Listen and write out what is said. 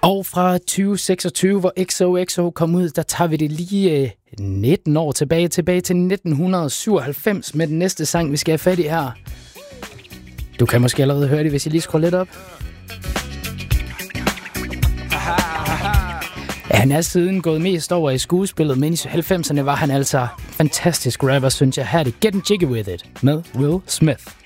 Og fra 2026, hvor XOXO kom ud, der tager vi det lige 19 år tilbage til 1997 med den næste sang, vi skal have fat i her. Du kan måske allerede høre det, hvis jeg lige skruer lidt op. Ja, han er siden gået mest over i skuespillet, men i 90'erne var han altså fantastisk rapper, synes jeg. Her er det Getting Jiggy With It med Will Smith.